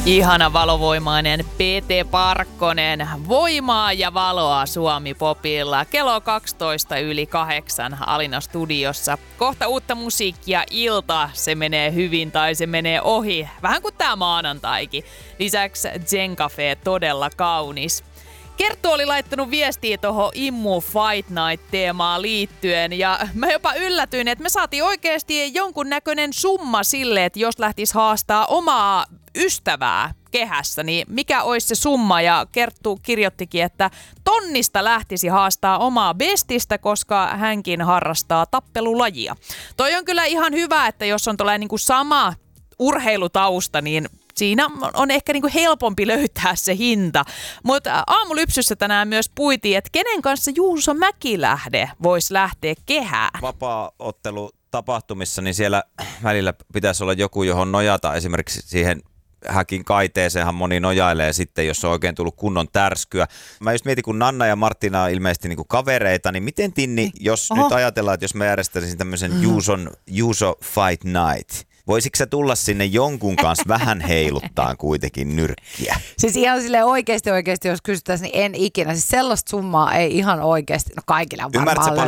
Ihana valovoimainen PT Parkkonen, voimaa ja valoa Suomi-popilla. Kello 8:12 Alina studiossa. Kohta uutta musiikkia ilta, se menee hyvin tai se menee ohi. Vähän kuin tää maanantaikin. Lisäksi Zen Cafe todella kaunis. Kerttu oli laittanut viestiä tuohon Immu Fight Night-teemaan liittyen ja mä jopa yllätyin, että me saatiin oikeasti jonkunnäköinen summa sille, että jos lähtisi haastaa omaa ystävää kehässä, niin mikä olisi se summa? Ja Kerttu kirjoittikin, että tonnista lähtisi haastaa omaa bestistä, koska hänkin harrastaa tappelulajia. Toi on kyllä ihan hyvä, että jos on tällainen niin kuin sama urheilutausta, niin siinä on ehkä niinku helpompi löytää se hinta. Mutta aamulypsyssä tänään myös puitiin, että kenen kanssa Juuso Mäkilähde voisi lähteä kehään. Vapaa-ottelu tapahtumissa, niin siellä välillä pitäisi olla joku, johon nojata. Esimerkiksi siihen häkin kaiteeseenhan moni nojailee sitten, jos on oikein tullut kunnon tärskyä. Mä just mietin, kun Nanna ja Martina on ilmeisesti niinku kavereita, niin miten Tinni, jos nyt ajatellaan, että jos mä järjestäisin tämmöisen Juuso Fight Night, voisitko sä tulla sinne jonkun kanssa vähän heiluttaa kuitenkin nyrkkiä? Siis ihan silleen oikeasti, jos kysyttäisiin, niin en ikinä. Siis sellaista summaa ei ihan oikeasti, no kaikille on varmaan